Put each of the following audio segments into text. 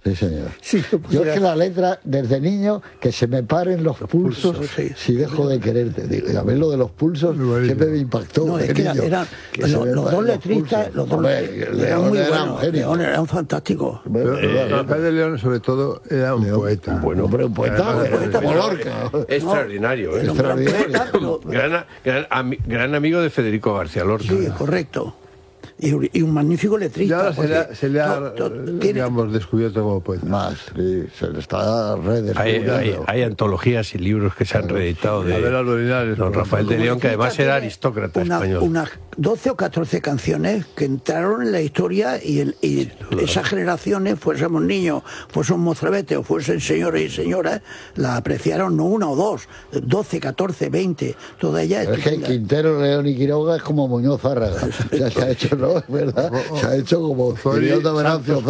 Sí, señor. Sí, Yo es que la letra, desde niño, que se me paren los pulsos sí. si dejo de quererte. Digo, y a ver, lo de los pulsos siempre me impactó. No, es que eran los dos letristas, eran muy buenos. León era un fantástico. Rafael de León, sobre todo, era un poeta. Bueno, hombre, un poeta como Lorca. Extraordinario. Extraordinario. Gran amigo de Federico García Lorca. Sí, correcto. Y un magnífico letrista. Y ahora se le ha digamos, descubierto como poeta. Más, sí, se le está redescubriendo. Hay antologías y libros que se han reeditado de don Rafael de León, que además era aristócrata español. Unas 12 o 14 canciones que entraron en la historia y esas generaciones, fuésemos niños, fuésemos mozalbetes o fuesen señores y señoras, la apreciaron no una o dos, 12, 14, 20, todas ellas. Es que Quintero, León y Quiroga es como Muñoz Zárraga. Ya se ha hecho, ¿no? Es verdad. Se ha hecho como Iriondo Venancio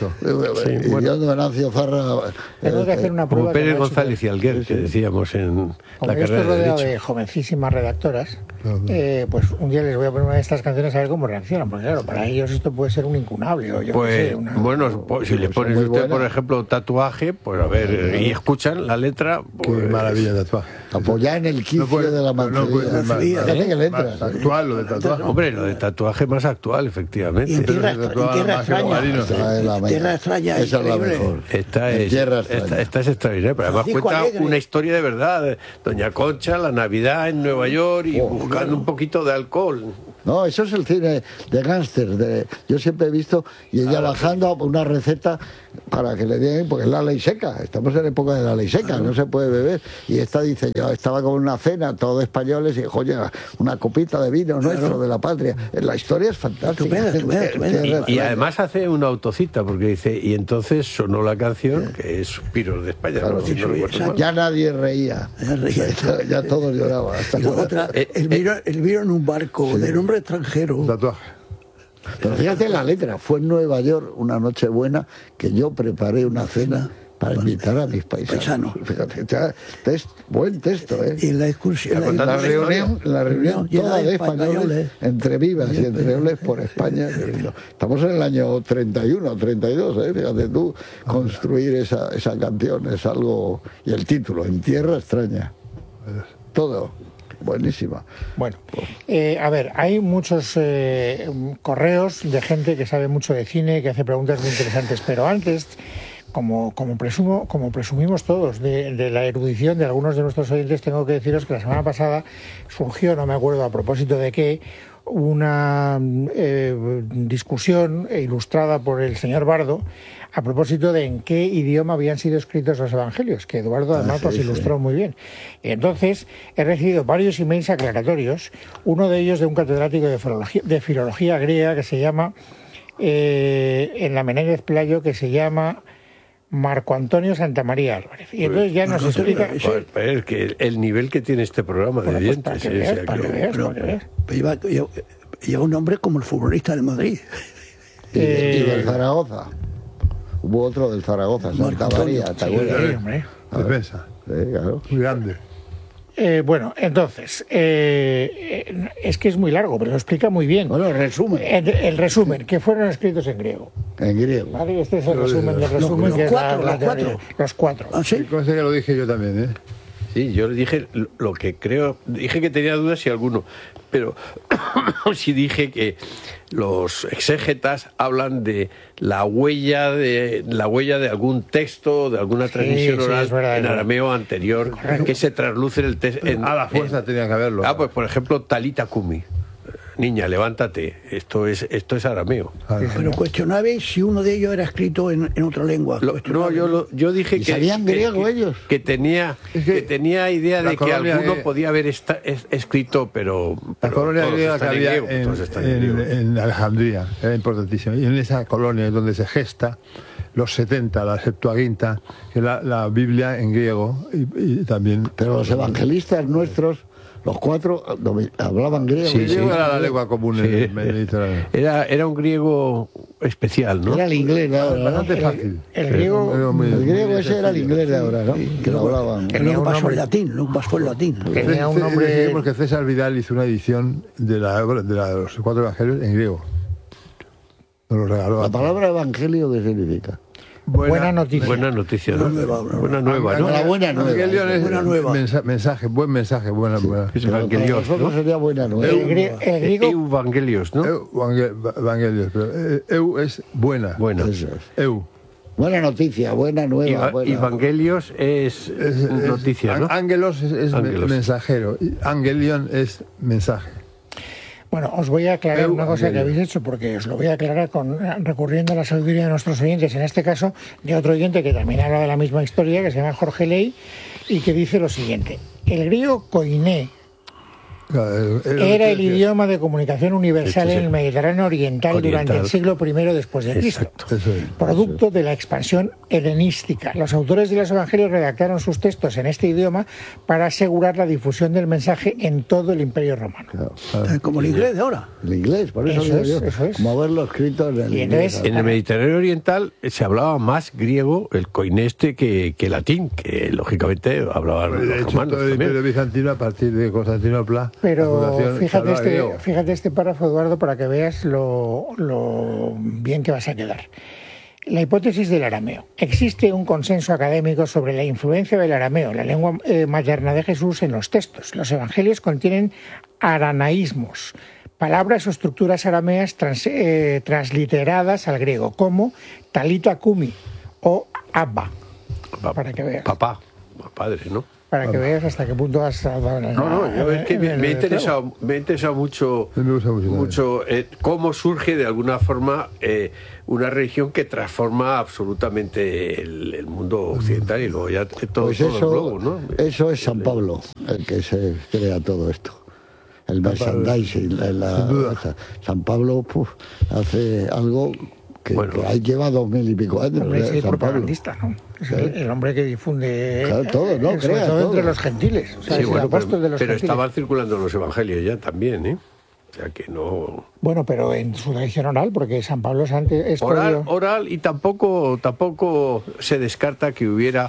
Zárraga. Tengo que hacer una prueba. Como Pérez González y Alguer, que decíamos en la carrera de estoy rodeado Derecho. de jovencísimas redactoras, pues un día les voy a poner una de estas canciones a ver cómo reaccionan, porque claro, para ellos esto puede ser un incunable. O yo Pues, qué sé, bueno, si le pones usted, por ejemplo, tatuaje, pues a ver, y escuchan la letra. Pues, qué maravilla de tatuaje. Apoyar en el quicio de la mantería. Actual lo de tatuaje. Hombre, lo de tatuaje más actual, efectivamente. Y en Tierra Extraña, esa es la increíble. mejor. Esta es extraordinaria, pero además Francisco cuenta Alegre. una historia de verdad. Doña Concha, la Navidad en Nueva York y buscando un poquito de alcohol. No, eso es el cine de gángster. Yo siempre he visto, y ella bajando a una receta para que le den, porque es la ley seca. Estamos en época de la ley seca, no se puede beber. Y esta dice, yo estaba con una cena, todos españoles, y dijo, oye, una copita de vino nuestro, de la patria. La historia es fantástica. Estupenda. Y además hace una autocita, porque dice, y entonces sonó la canción, que es Suspiros de España. Claro, ¿no? Si no recuerdo mal. ya nadie reía. Ya todos lloraban. Y la otra, el vino en un barco, de nombre extranjero. Tatuaje. Pero fíjate la letra, fue en Nueva York una noche buena que yo preparé una cena para invitar a mis paisanos. Fíjate, buen texto, ¿eh? Y la excursión. La reunión llena toda de españoles, entre vivas y entre oles por España. Estamos en el año 31, 32, ¿eh? Fíjate tú, construir esa canción es algo... Y el título, En Tierra Extraña. Todo. Buenísima. Bueno, a ver, hay muchos correos de gente que sabe mucho de cine, que hace preguntas muy interesantes, pero antes, como presumimos todos de la erudición de algunos de nuestros oyentes, tengo que deciros que la semana pasada surgió, no me acuerdo a propósito de qué, una discusión ilustrada por el señor Bardo a propósito de en qué idioma habían sido escritos los evangelios, que Eduardo además los ilustró muy bien. Y entonces he recibido varios emails aclaratorios, uno de ellos de un catedrático de filología griega que se llama, en la Menéndez Pelayo, que se llama Marco Antonio Santamaría Álvarez. Y entonces ya nos explica... Pues, es que el nivel que tiene este programa de oyentes. Pero lleva un nombre como el futbolista del Madrid. Y del Zaragoza. Hubo otro del Zaragoza, Santa María, ¿te acuerdas? Defensa. Sí, claro. Muy grande. Bueno, entonces, es que es muy largo, pero lo explica muy bien. Bueno, el resumen. El resumen, que fueron escritos en griego. En griego. ¿Vale? Este es el resumen del resumen. Los que es cuatro. Los cuatro. ¿Ah, sí? Cosa que lo dije yo también, ¿eh? Sí, yo le dije lo que creo, dije que tenía dudas y alguno, pero sí dije que los exégetas hablan de la huella de algún texto, de alguna transmisión oral en arameo anterior, que se trasluce en el texto. A la fuerza tenía que haberlo. Pues por ejemplo, Talita Kumi. Niña, levántate. Esto es arameo. Pero cuestionabais si uno de ellos era escrito en otra lengua. Yo dije que sabían griego ellos. Que tenía idea de que alguno podía haber escrito, pero la colonia griega que había en Alejandría era importantísima. Y en esa colonia es donde se gesta los 70, la Septuaginta, que es la Biblia en griego y también. Pero los evangelistas nuestros, los cuatro, hablaban griego. Sí, era la lengua común en el Mediterráneo. Era un griego especial, ¿no? Era el inglés de ahora, bastante fácil. El griego ese era el inglés de ahora, ¿no? Que lo hablaban. Luego pasó el latín. Tenía un nombre... Decimos que César Vidal hizo una edición de los cuatro evangelios en griego. Nos lo regaló. La palabra evangelio, ¿qué significa? Buena noticia. Buena noticia, ¿no? Buena nueva. nueva, ¿no? La buena nueva. Evangelion es Buena nueva. mensaje, buen mensaje, buena. Es Evangelios, Para nosotros ¿no? sería buena nueva. El griego, Evangelios, ¿no? Evangelios, pero eu es buena. Bueno. Eso es. Eu. Buena noticia, buena nueva. buena. Evangelios es noticia, ¿no? Ángelos es Ángelos. mensajero. Y Evangelion es mensaje. bueno, os voy a aclarar una cosa que habéis hecho, porque os lo voy a aclarar recurriendo a la sabiduría de nuestros oyentes, en este caso de otro oyente que también habla de la misma historia, que se llama Jorge Ley, y que dice lo siguiente: el griego koiné era el idioma de comunicación universal en el Mediterráneo Oriental durante el siglo I después de Cristo, producto de la expansión helenística. Los autores de los evangelios redactaron sus textos en este idioma para asegurar la difusión del mensaje en todo el Imperio Romano. Como el inglés de ahora. El inglés, por eso, Eso digo yo, es, eso es. como haberlo escrito en el Y inglés. entonces, En el Mediterráneo Oriental se hablaba más griego, el koineste, que latín, que lógicamente hablaban De los hecho, romanos todo el también. Imperio Bizantino, a partir de Constantinopla, Pero la fundación, se hablaba griego. fíjate este párrafo, Eduardo, para que veas lo bien que vas a quedar. La hipótesis del arameo. Existe un consenso académico sobre la influencia del arameo, la lengua materna de Jesús, en los textos. Los evangelios contienen aranaísmos, palabras o estructuras arameas transliteradas al griego, como talita kumi o abba, para que veas. Papá, padre, ¿no? Para que veas hasta qué punto has dado en el... No, yo es que me ha clavo. interesado mucho, A mí me gusta mucho cómo surge de alguna forma una religión que transforma absolutamente el mundo occidental y luego ya todo, Pues todo el eso, globo, ¿no? eso es San Pablo, el que se crea todo esto. El merchandising. San Pablo hace algo que ahí lleva 2000 y pico años. Hombre, sí, San Pablo. propagandista, ¿no? Es el hombre que difunde Claro, todo, ¿no? sobre Crea todo todo. entre los gentiles. O sea, Sí, es el bueno, apóstol de los pero gentiles. estaban circulando los evangelios ya también, ¿eh? O sea que no... Bueno, pero en su tradición oral, porque San Pablo es Oral y tampoco se descarta que hubiera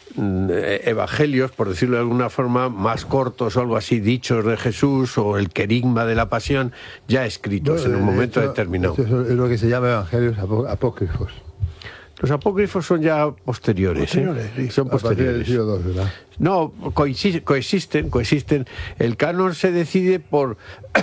evangelios, por decirlo de alguna forma, más cortos o algo así, dichos de Jesús o el querigma de la pasión, ya escritos en un momento determinado. Esto es lo que se llama evangelios apócrifos. Los apócrifos son ya posteriores, ¿eh? Sí. Son A partir del posteriores. siglo II, ¿verdad? No, coexisten. El canon se decide por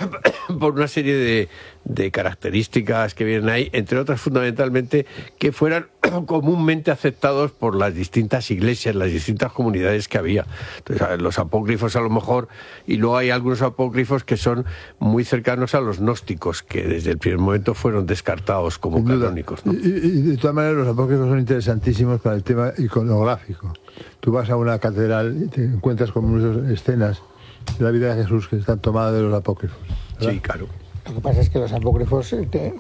una serie de características que vienen ahí, entre otras fundamentalmente que fueran comúnmente aceptados por las distintas iglesias, las distintas comunidades que había. Entonces, los apócrifos a lo mejor, y luego hay algunos apócrifos que son muy cercanos a los gnósticos, que desde el primer momento fueron descartados como Sin duda. canónicos, ¿no? Y de todas maneras los apócrifos son interesantísimos para el tema iconográfico. Tú vas a una catedral y te encuentras con muchas escenas de la vida de Jesús que están tomadas de los apócrifos, ¿verdad? Sí, claro. Lo que pasa es que los apócrifos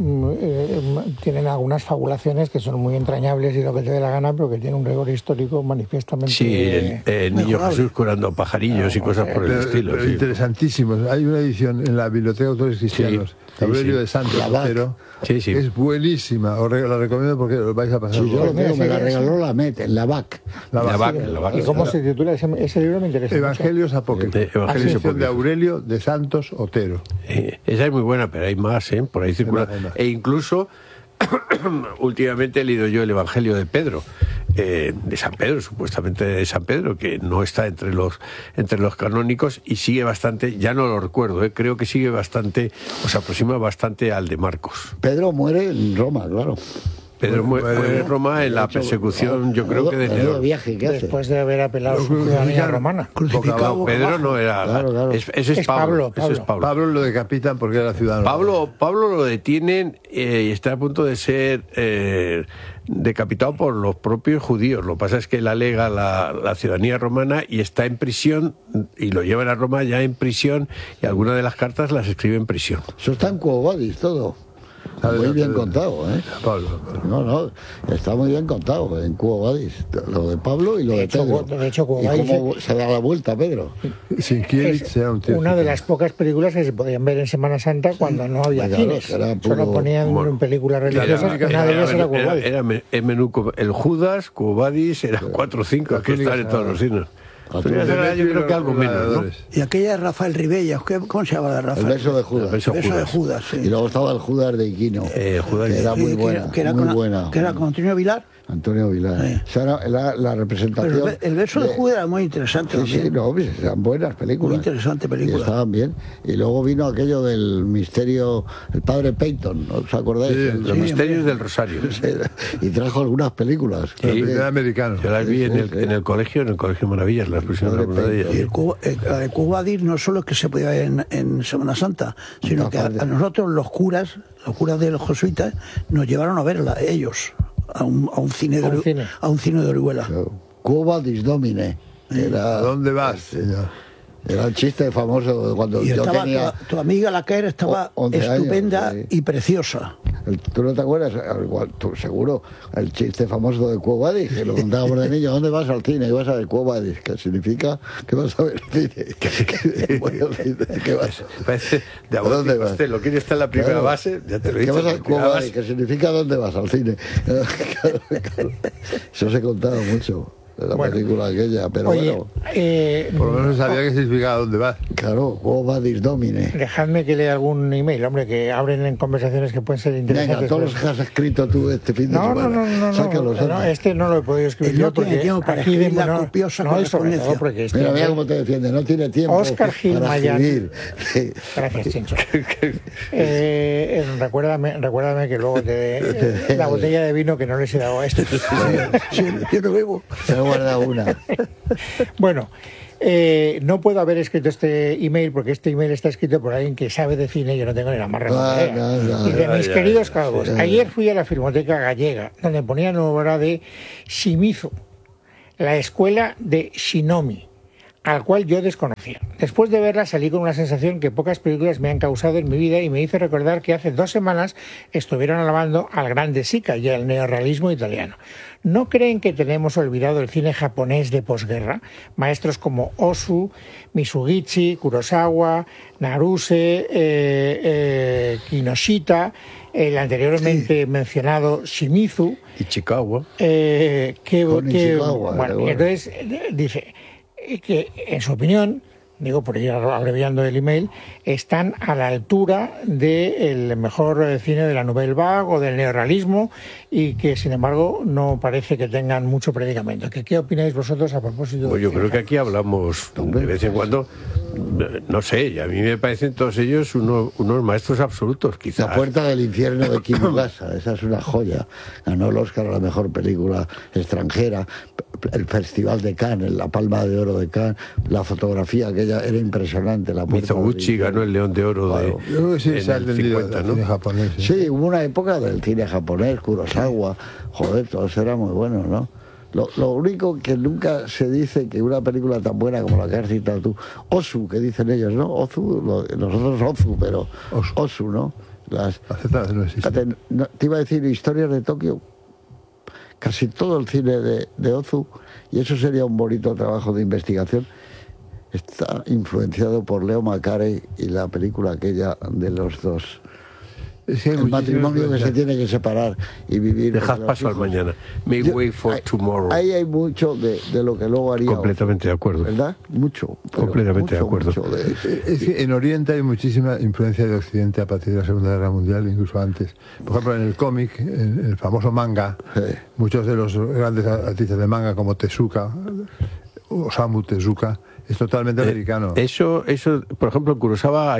tienen algunas fabulaciones que son muy entrañables y lo que te dé la gana, pero que tienen un rigor histórico manifiestamente... Sí, el niño mejorable. Jesús curando pajarillos y cosas por el estilo. Pero Sí. interesantísimos. Hay una edición en la Biblioteca de Autores Cristianos, sí, Aurelio sí. de Santos La VAC. Otero, Sí, sí. es buenísima. La recomiendo porque os vais a pasar. Sí, yo por lo tengo, me la regaló la MET, en la VAC. La VAC. vaca. ¿Y cómo se titula ese libro? Me interesa mucho. Evangelios apócrifos. Evangelios Edición de apócrifos. Aurelio de Santos Otero. Esa es muy buena, pero hay más, ¿eh? Por ahí circula. Hay más. E incluso, últimamente he leído yo el Evangelio de Pedro, de San Pedro, supuestamente de San Pedro, que no está entre los canónicos y sigue bastante, ya no lo recuerdo, creo que sigue bastante, o se aproxima bastante al de Marcos. Pedro muere en Roma, claro. Pedro Bueno, muere en Roma en la persecución, yo creo que de Menudo Nerón. viaje que hace. Después de haber apelado su ciudadanía romana. Crucificado boca Pedro abajo. no era... Claro, claro. Ese es Es Pablo. Pablo. Ese es Pablo. Pablo lo decapitan porque era ciudadano. Pablo lo detienen y está a punto de ser decapitado por los propios judíos. Lo que pasa es que él alega la ciudadanía romana y está en prisión y lo llevan a Roma ya en prisión y algunas de las cartas las escribe en prisión. Eso está en Quo Vadis todo. Muy bien contado, ¿eh? Pablo. No, está muy bien contado en Quo Vadis. Lo de Pablo y lo de hecho, Pedro. de hecho, Quo y Vadis cómo se da la vuelta, Pedro. Sinkiewicz Es era un tío. una de las pocas películas que se podían ver en Semana Santa cuando no había Claro, cines. era puro- Solo ponían Bueno, películas religiosas. Una de ellas era Quo Vadis. el menú, el Judas, Quo Vadis, eran 4 o 5 que están en todos los cines. Antonio Delgado yo creo que algo menos, ¿no? Y aquella de Rafael Ribella, ¿cómo se llama la de Rafael? El beso de Judas. El beso El beso de Judas, sí. Y luego estaba el Judas de Iquino, Judas que era Sí, muy buena, que era muy con, buena. que era con Antonio Vilar. Antonio Vilar. Sí. O sea, era la representación... Pero el beso de Judas era muy interesante Sí, también. sí, no, pues, eran buenas películas. Muy interesante película. Y estaban bien. Y luego vino aquello del misterio, el padre Peyton, ¿no os acordáis? Sí, Los misterios del Rosario. Y trajo algunas películas. Pero también. era americano. Yo las vi en el colegio Maravillas, las pusieron alguna de ellas. Y el Cuba Dir no solo es que se podía ver en Semana Santa, sino que a nosotros los curas de los jesuitas, nos llevaron a verla, ellos, a un cine de Orihuela. Cuba Disdomine. ¿A dónde vas, señor? Era el chiste famoso de cuando Y yo estaba, tenía... tu amiga Laquer estaba 11 años, estupenda sí. y preciosa. ¿Tú no te acuerdas? Igual, tú seguro, el chiste famoso de Quo Vadis, que lo contábamos de niño. ¿Dónde vas al cine? Y vas a ver Quo Vadis, que significa que vas a ver cine. Voy al cine, ¿qué vas? Parece de ¿A dónde vas? Lo quiere estar en la primera Claro. base, ya te lo he ¿Qué dicho. vas a Quo Vadis? Que significa ¿dónde vas? Al cine. Claro. Eso se contaba mucho de la película aquella, pero Oye, bueno, Por lo menos sabía que significaba dónde vas. claro, Quo Vadis Domine. dejadme que lea algún email, hombre, que abren en conversaciones que pueden ser Venga, interesantes. todos los que has escrito tú este fin de semana. No, Sácalos, no, anda. este no lo he podido escribir Él no yo porque tiene tiempo para aquí escribir la no, copiosa no, y sobre correspondencia. todo porque este Mira, mira hombre- cómo te defiende, no tiene tiempo Óscar Gil para Mayán. escribir. Sí. Gracias, Chincho. Recuérdame que luego te dé la botella de vino que no les he dado a esto. Sí, yo no bebo. Se ha guardado una. Bueno, no puedo haber escrito este email porque este email está escrito por alguien que sabe de cine y yo no tengo ni la más remota idea. Y de mis queridos calvos. Ayer fui a la Filmoteca Gallega, donde ponían una obra de Shimizu, la escuela de Shinomi, al cual yo desconocía. Después de verla salí con una sensación que pocas películas me han causado en mi vida y me hizo recordar que hace 2 semanas estuvieron alabando al gran De Sica y al neorrealismo italiano. ¿No creen que tenemos olvidado el cine japonés de posguerra? Maestros como Ozu, Mizugichi, Kurosawa, Naruse, Kinoshita, el anteriormente mencionado Shimizu, Y Chicago. Con Ishikawa, bueno, bueno. entonces dice que en su opinión, digo por ir abreviando el email, están a la altura del mejor cine de la Nouvelle Vague o del neorrealismo y que sin embargo no parece que tengan mucho predicamento. ¿Qué opináis vosotros a propósito? Pues yo de creo que aquí hablamos de vez en cuando, no sé, y a mí me parecen todos ellos unos maestros absolutos, quizás. La puerta del infierno de Kinugasa, esa es una joya. Ganó el Oscar a la mejor película extranjera, el Festival de Cannes, la Palma de Oro de Cannes, la fotografía aquella era impresionante. La puerta del Mizoguchi infierno. ganó el León de Oro Claro. Yo creo que sí en se ha el entendido 50, el ¿no? cine japonés. Sí, hubo una época del cine japonés, Kurosawa, joder, todo eso era muy bueno, ¿no? Lo único que nunca se dice que una película tan buena como la que has citado tú, Ozu, que dicen ellos, ¿no? Ozu, nosotros Ozu, pero Ozu, ¿no? La Z no existe. Fíjate, te iba a decir historias de Tokio, casi todo el cine de Ozu, y eso sería un bonito trabajo de investigación, está influenciado por Leo Macarey y la película aquella de los dos. Es que hay El muchísimas matrimonio que se influencias. tiene que separar y vivir. Dejad con los paso al hijos. mañana. Make way for tomorrow. Ahí hay mucho de lo que luego haría. Completamente de acuerdo. ¿Verdad? Mucho. pero Completamente de acuerdo. mucho Es que en Oriente hay muchísima influencia de Occidente a partir de la Segunda Guerra Mundial, incluso antes. Por ejemplo, en el cómic, en el famoso manga, Sí. muchos de los grandes artistas de manga, como Tezuka, Osamu Tezuka, es totalmente americano. Eso, por ejemplo, en Kurosawa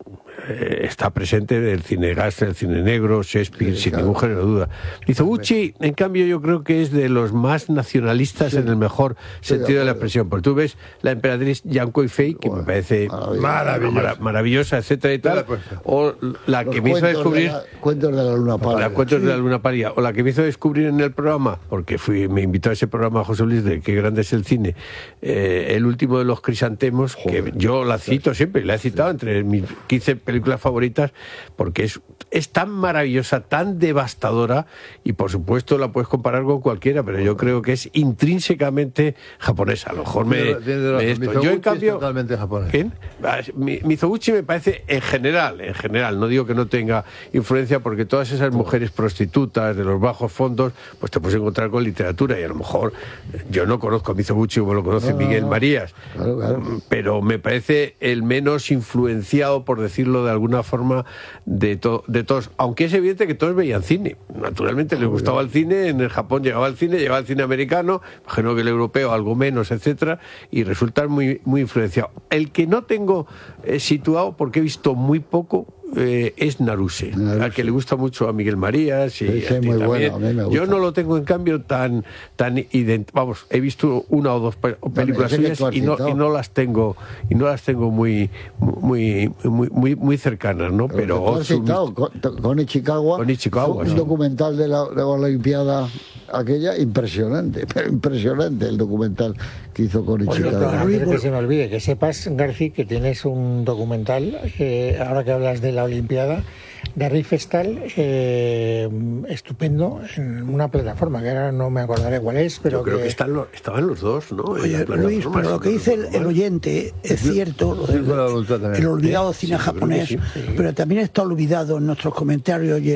está presente el cine gas, el cine negro, Shakespeare, sin ningún género de duda. Mizoguchi, en cambio, yo creo que es de los más nacionalistas en el mejor sentido de la expresión. Porque tú ves la emperatriz Yanko Fei, que me parece maravillosa, etcétera y tal, o la que me hizo descubrir Cuentos de la Luna Pálida. Cuentos de la Luna Pálida, o la que me hizo descubrir en el programa, porque me invitó a ese programa José Luis de Qué grande es el cine, el último de los crisantemos, que yo la cito siempre, la he citado entre mis 15 películas favoritas porque es tan maravillosa, tan devastadora, y por supuesto la puedes comparar con cualquiera, pero yo creo que es intrínsecamente japonesa. A lo mejor yo en cambio... totalmente japonés. ¿Quién? Mizoguchi me parece en general, no digo que no tenga influencia, porque todas esas mujeres prostitutas de los bajos fondos, pues te puedes encontrar con literatura, y a lo mejor yo no conozco a Mizoguchi como lo conoce Miguel Marías, pero me parece el menos influenciado, por decirlo de alguna forma, de todos, aunque es evidente que todos veían cine, naturalmente les gustaba el cine, en el Japón llegaba el cine americano, imagino que el europeo algo menos, etcétera, y resultan muy influenciado. El que no tengo situado, porque he visto muy poco, es Naruse, al que le gusta mucho a Miguel Marías y sí, muy bueno, a mí me gusta. Yo no lo tengo en cambio tan vamos, he visto una o dos películas suyas y no las tengo muy cercanas, ¿no? Pero con Ichikawa, un documental de la Olimpiada aquella, impresionante el documental que hizo con Ichikawa. Antes que se me olvide, que sepas, García, que tienes un documental, ahora que hablas de la Olimpiada, de Riefenstahl, estupendo, en una plataforma que ahora no me acordaré cuál es, pero yo creo que estaban los dos, ¿no? Oye, Luis, pero lo que dice el oyente es cierto, el olvidado cine japonés, pero también está olvidado en nuestros comentarios y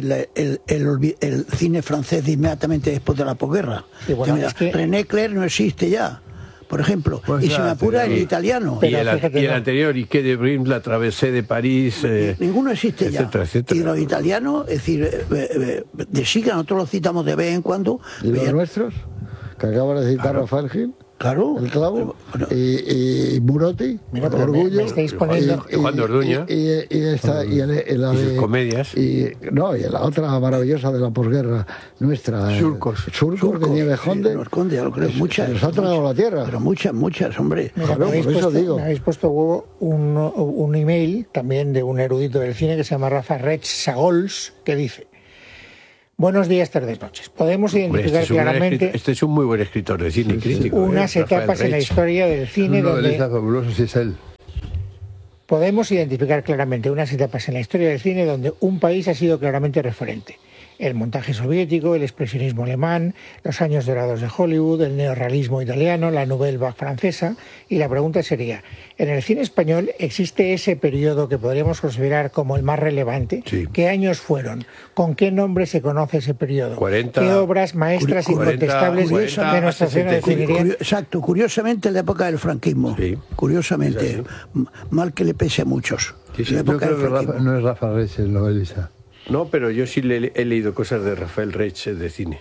el cine francés de inmediatamente después de la posguerra. René Clair no existe ya, por ejemplo, pues y se me apura el italiano. Y el anterior, y que de Brim, la travesé de París. Ninguno existe etcétera, ya. Etcétera. Y los italianos, es decir, de Sica, nosotros los citamos de vez en cuando. ¿Y los nuestros? Que acaba de citar Rafael Gil. Claro. El clavo. Y Murotti. Mira, Orgullo. Me estáis poniendo... Y Juan de Orduña. Y sus comedias. Y la otra maravillosa de la posguerra nuestra. Surcos de Nieves Conde. Yo creo, muchas. Nos ha tragado la tierra. Pero muchas, hombre. Mira, por eso digo. Me habéis puesto huevo un email también de un erudito del cine que se llama Rafa Rech Sagols, que dice: buenos días, tardes, noches. Podemos identificar claramente... Este es un muy buen escritor de cine crítico. Unas etapas en la historia del cine donde... fabuloso, si es él. Podemos identificar claramente unas etapas en la historia del cine donde un país ha sido claramente referente. El montaje soviético, el expresionismo alemán, los años dorados de Hollywood, el neorrealismo italiano, la Nouvelle Vague francesa. Y la pregunta sería, ¿en el cine español existe ese periodo que podríamos considerar como el más relevante? Sí. ¿Qué años fueron? ¿Con qué nombre se conoce ese periodo? 40, ¿Qué obras maestras incontestables de nuestra cine definirían? Exacto, curiosamente en la época del franquismo. Sí. Curiosamente, mal que le pese a muchos. Sí. La Yo época creo del que franquismo. no es Rafa Rech el novelista. No, pero yo sí he leído cosas de Rafael Rech de cine.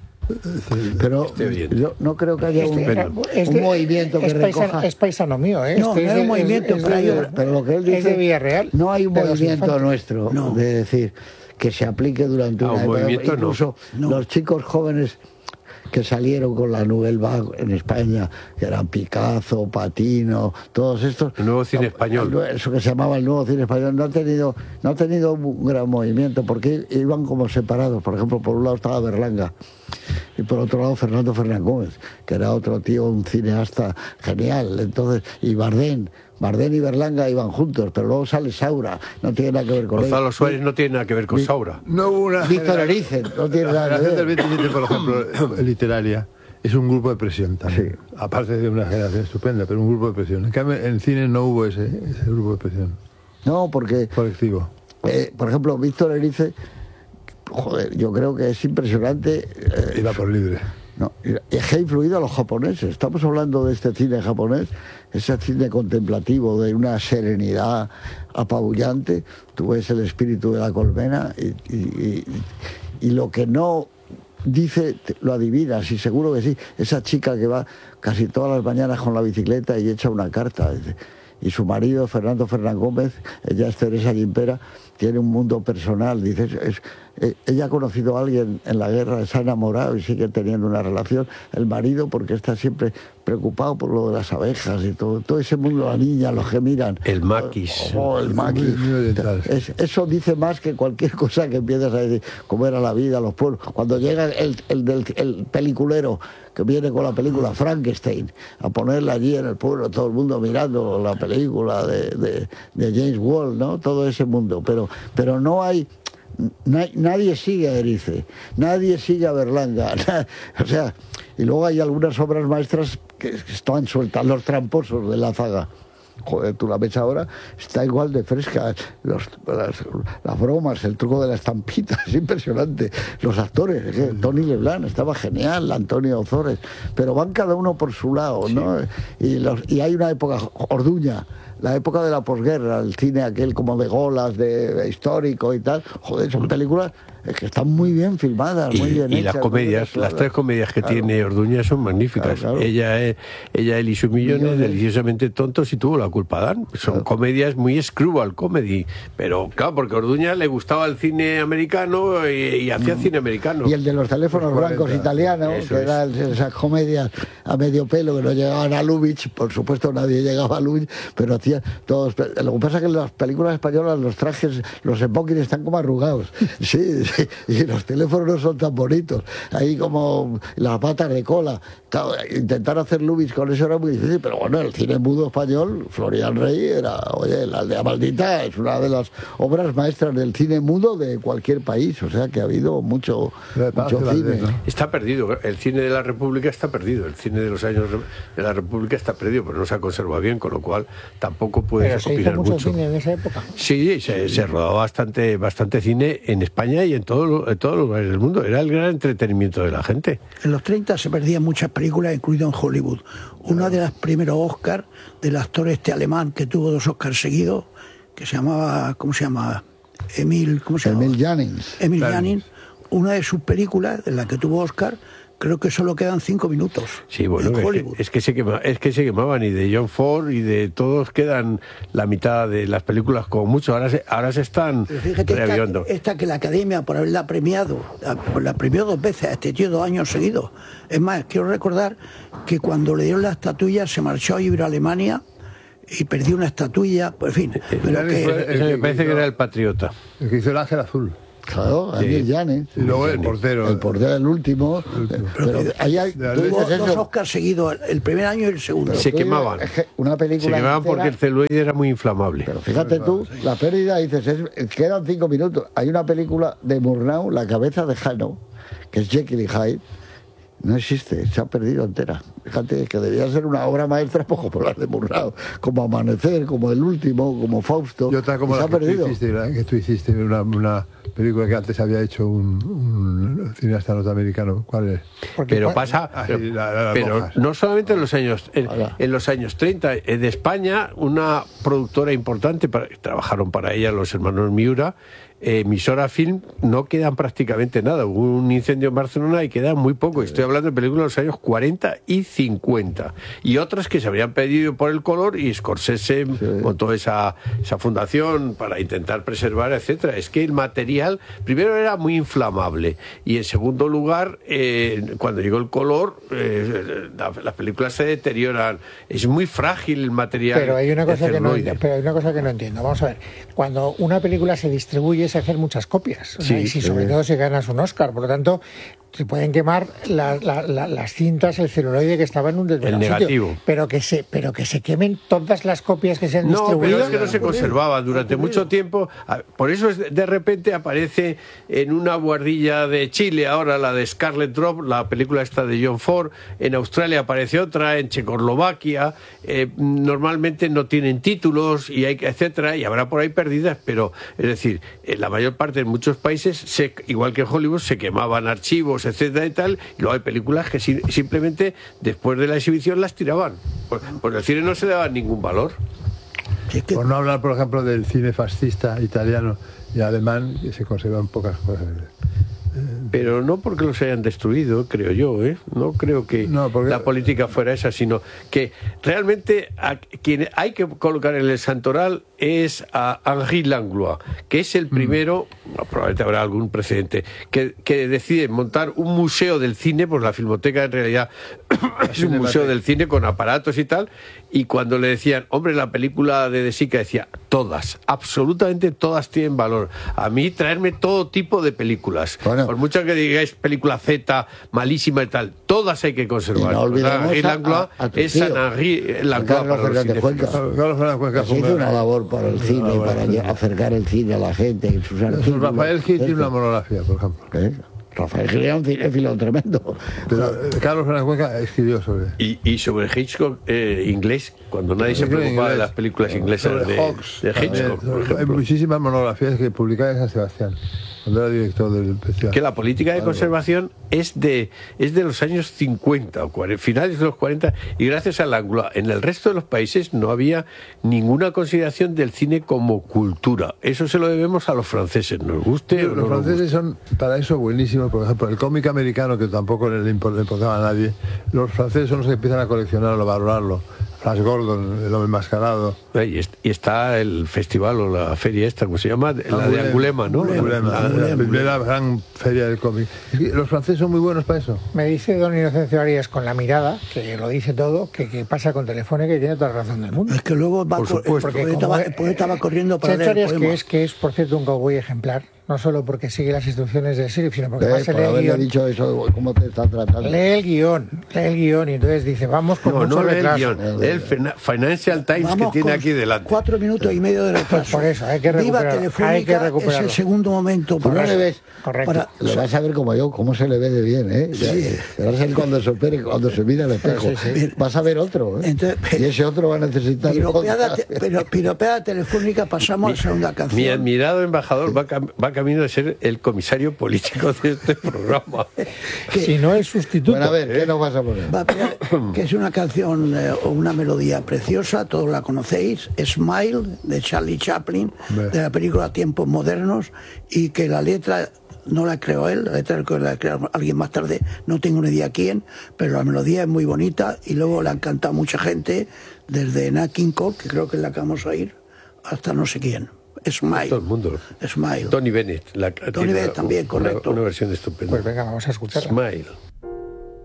Pero yo no creo que haya un movimiento que recoja... Es paisano mío, ¿eh? No, no hay un movimiento, pero lo que él dice... Es de Villarreal. No hay un de los movimiento infantes. nuestro, No. de decir, que se aplique durante una época. movimiento Incluso no. los chicos jóvenes que salieron con la Nouvelle Vague en España, que eran Picasso, Patino, todos estos... El nuevo cine español. Eso que se llamaba el nuevo cine español, no ha tenido un gran movimiento, porque iban como separados. Por ejemplo, por un lado estaba Berlanga, y por otro lado Fernando Fernán Gómez, que era otro tío, un cineasta genial. Entonces, y Bardén y Berlanga iban juntos, pero luego sale Saura, no tiene nada que ver con Gonzalo él. Suárez no tiene nada que ver con Saura. No hubo una Víctor Erice, no tiene La nada que generación del ver. 27, por ejemplo, literaria, es un grupo de presión también. Sí. Aparte de una generación estupenda, pero un grupo de presión. En cambio, en cine no hubo ese grupo de presión No, porque, colectivo. por ejemplo, Víctor Erice, joder, yo creo que es impresionante. Iba por libre. No, es que ha influido a los japoneses. Estamos hablando de este cine japonés, ese cine contemplativo de una serenidad apabullante. Tú ves el espíritu de la colmena y lo que no dice lo adivinas, y seguro que sí. Esa chica que va casi todas las mañanas con la bicicleta y echa una carta. Y su marido, Fernando Fernán Gómez, ella es Teresa Gimpera, tiene un mundo personal. Dices, ella ha conocido a alguien en la guerra, se ha enamorado y sigue teniendo una relación, el marido, porque está siempre preocupado por lo de las abejas y todo ese mundo, la niña, los que miran. El maquis. El maquis. Eso dice más que cualquier cosa que empiezas a decir, cómo era la vida, los pueblos. Cuando llega el peliculero que viene con la película Frankenstein a ponerla allí en el pueblo, todo el mundo mirando la película de James Wall, ¿no? Todo ese mundo. Pero no hay... Nadie sigue a Erice, nadie sigue a Berlanga, o sea, y luego hay algunas obras maestras que están sueltas, Los tramposos de la Zaga. Joder, tú la ves ahora, está igual de fresca, las bromas, el truco de la estampita, es impresionante. Los actores, Tony Leblanc estaba genial, Antonio Ozores, pero van cada uno por su lado, ¿no? Y hay una época, Orduña, la época de la posguerra, el cine aquel como de Golas, de histórico y tal, joder, son películas que están muy bien filmadas, muy bien hechas. Y las comedias, las 3 comedias que tiene Orduña son magníficas. Claro. Ella, él y sus millones, deliciosamente tontos y tuvo la culpa Dan. Son comedias muy screwball comedy, pero claro, porque a Orduña le gustaba el cine americano y hacía cine americano. Y el de los teléfonos blancos italianos, que eran esas comedias a medio pelo que no llegaban a Lubitsch, por supuesto nadie llegaba a Lubitsch, pero hacía todos. Lo que pasa es que en las películas españolas los trajes, los smokings están como arrugados. Sí. Y los teléfonos no son tan bonitos, ahí como las patas de cola. Claro, intentar hacer Lubitsch con eso era muy difícil, pero bueno, el cine mudo español, Florian Rey era, oye, La aldea maldita es una de las obras maestras del cine mudo de cualquier país, o sea que ha habido mucho cine. Está perdido, el cine de la República está perdido, el cine de los años de la República está perdido, pero no se ha conservado bien, con lo cual tampoco puedes opinar mucho. ¿Pero se hizo mucho cine en esa época? Sí, se rodó bastante cine en España y en todos los lugares del mundo. Era el gran entretenimiento de la gente. En los 30 se perdían muchas películas, incluido en Hollywood. Una de las primeros Oscars del actor alemán que tuvo 2 Oscars seguidos, que se llamaba, ¿cómo se llama? Emil Jannings. Emil Jannings. Una de sus películas, en la que tuvo Oscar, creo que solo quedan 5 minutos. Sí, bueno, es que se quemaban, y de John Ford y de todos quedan la mitad de las películas como mucho. Ahora se están reavivando. Esta que la Academia, por haberla premiado, la premió 2 veces a este tío 2 años seguidos. Es más, quiero recordar que cuando le dieron la estatuilla se marchó a ir a Alemania y perdió una estatuilla, pues en fin. Me parece que era el Patriota. El que hizo El Ángel Azul. Claro, Emil Jannings. Y luego el portero. El portero, el último. Pero tuvo 2 Oscars seguidos, el primer año y el segundo. Se quemaban. Una película se quemaban porque el celuloide era muy inflamable. Pero fíjate tú, la pérdida, dices, quedan 5 minutos. Hay una película de Murnau, La cabeza de Jano, que es Jekyll y Hyde. No existe, se ha perdido entera. Fíjate que debía ser una obra maestra poco por las de Murnau, como Amanecer, como El último, como Fausto. Y otra como la que tú hiciste, una película que antes había hecho un cineasta norteamericano. ¿Cuál es? Pero pasa, pero no solamente en los años 30, de España, una productora importante, trabajaron para ella los hermanos Miura, emisora Film, no quedan prácticamente nada. Hubo un incendio en Barcelona y queda muy poco. Estoy hablando de películas de los años 40 y 50. Y otras que se habrían pedido por el color, y Scorsese montó esa fundación para intentar preservar, etcétera. Es que el material, primero, era muy inflamable, y en segundo lugar, cuando llegó el color, las películas se deterioran. Es muy frágil el material. Pero hay una cosa que no entiendo. Vamos a ver. Cuando una película se distribuye, se hacen muchas copias, y sobre todo si ganas un Oscar, por lo tanto se pueden quemar las cintas, el celuloide que estaba en un determinado sitio, pero que se quemen todas las copias que se han distribuido. No, pero es que no se conservaban durante mucho tiempo. Por eso de repente aparece en una buhardilla de Chile ahora la de Scarlet Drop, la película esta de John Ford. En Australia aparece otra, en Checoslovaquia. Normalmente no tienen títulos, y etcétera, y habrá por ahí perdidas, pero es decir, en la mayor parte de muchos países, igual que en Hollywood, se quemaban archivos, etcétera y tal, y luego hay películas que simplemente después de la exhibición las tiraban. Por el cine no se le daba ningún valor. Por no hablar, por ejemplo, del cine fascista italiano y alemán, que se conservan pocas cosas. Pero no porque los hayan destruido, creo yo, no creo que la política fuera esa, sino que realmente quien hay que colocar en el santoral es a Henri Langlois, que es el primero, probablemente habrá algún precedente, que decide montar un museo del cine, pues la Filmoteca en realidad es un museo del cine con aparatos y tal, y cuando le decían, hombre, la película de Sica, decía, todas, absolutamente todas tienen valor. A mí traerme todo tipo de películas, por mucho que digáis película Z, malísima y tal, todas hay que conservar. No olvidemos Henri Langlois es San Henri Langlois para los cinéfilos. Carlos Fernández Cuenca Se hizo una labor para el cine, para acercar el cine a la gente y sus artículos. Rafael Gil tiene una monografía, por ejemplo. Rafael Gil era un cinéfilo tremendo. Pero Carlos Fernández Cuenca escribió sobre... Y sobre Hitchcock inglés, cuando nadie se preocupaba de las películas inglesas de Hitchcock, por ejemplo. Hay muchísimas monografías que publicaba en San Sebastián, cuando era director del festival. Que la política de conservación es de los años 50 o 40, finales de los 40, y gracias a Langlois en el resto de los países no había ninguna consideración del cine como cultura. Eso se lo debemos a los franceses, nos guste o no. Los franceses son para eso buenísimos. Por ejemplo, el cómic americano, que tampoco le importaba a nadie, los franceses son los que empiezan a coleccionarlo, a valorarlo. Flash Gordon, el hombre enmascarado. Y está el festival o la feria esta, ¿cómo se llama? La de Angulema, ¿no? La primera gran feria del cómic. Es que los franceses son muy buenos para eso. Me dice don Inocencio Arias con la mirada, que lo dice todo, que pasa con Telefónica y tiene toda la razón del mundo. Es que luego va el poeta va corriendo para leer el poema. que es, por cierto, un cowboy ejemplar. No solo porque sigue las instrucciones del sheriff, sino porque por haberle dicho eso, ¿cómo te está tratando? Lee el guión, y entonces dice, vamos con mucho retraso. El Financial Times que tiene aquí delante. 4 minutos y medio de retraso. Por eso, hay que recuperarlo. Viva Telefónica es el segundo momento. Tú no le ves. Correcto. Le vas a ver como yo, cómo se le ve de bien, ¿eh? Sí. Verás él cuando se opere, cuando se mira al espejo. Sí. Vas a ver otro, ¿eh? Entonces, y ese otro va a necesitar... Piropeada Telefónica, pasamos a la segunda canción. Mi admirado embajador va camino de ser el comisario político de este programa. Si no es sustituto. Bueno, a ver, ¿qué nos vas a poner? Que es una canción o una melodía preciosa, todos la conocéis, Smile, de Charlie Chaplin, de la película Tiempos Modernos, y que la letra no la creó él, la letra la creó alguien más tarde, no tengo ni idea quién, pero la melodía es muy bonita y luego la han cantado mucha gente, desde Nat King Cole, que creo que es la que vamos a oír, hasta no sé quién. Smile. Todo el mundo. Smile. Tony Bennett. Tony Bennett también, correcto. Una versión estupenda. Pues venga, vamos a escucharla. Smile.